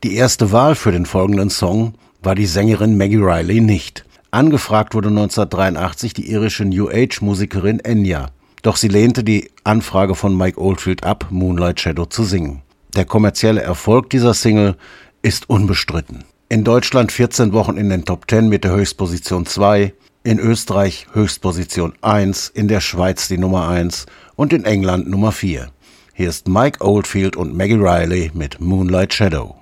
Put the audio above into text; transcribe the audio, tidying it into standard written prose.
Die erste Wahl für den folgenden Song war die Sängerin Maggie Reilly nicht. Angefragt wurde 1983 die irische New-Age-Musikerin Enya. Doch sie lehnte die Anfrage von Mike Oldfield ab, Moonlight Shadow zu singen. Der kommerzielle Erfolg dieser Single ist unbestritten. In Deutschland 14 Wochen in den Top 10 mit der Höchstposition 2, in Österreich Höchstposition 1, in der Schweiz die Nummer 1 und in England Nummer 4. Hier ist Mike Oldfield und Maggie Reilly mit Moonlight Shadow.